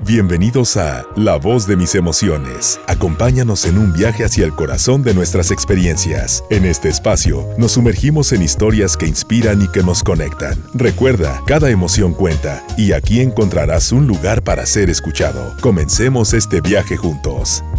Bienvenidos a La Voz de mis emociones. Acompáñanos en un viaje hacia el corazón de nuestras experiencias. En este espacio, nos sumergimos en historias que inspiran y que nos conectan. Recuerda, cada emoción cuenta y aquí encontrarás un lugar para ser escuchado. Comencemos este viaje juntos.